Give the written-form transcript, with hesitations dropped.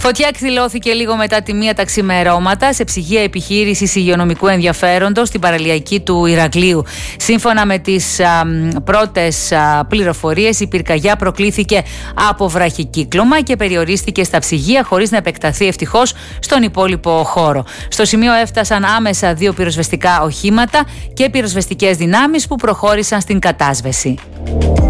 Φωτιά εκδηλώθηκε λίγο μετά τη 1 τα ξημερώματα σε ψυγεία επιχείρησης υγειονομικού ενδιαφέροντος στην παραλιακή του Ηρακλείου. Σύμφωνα με τις πρώτες πληροφορίες, η πυρκαγιά προκλήθηκε από βραχικύκλωμα και περιορίστηκε στα ψυγεία χωρίς να επεκταθεί ευτυχώς στον υπόλοιπο χώρο. Στο σημείο έφτασαν άμεσα 2 πυροσβεστικά οχήματα και πυροσβεστικές δυνάμεις που προχώρησαν στην κατάσβεση.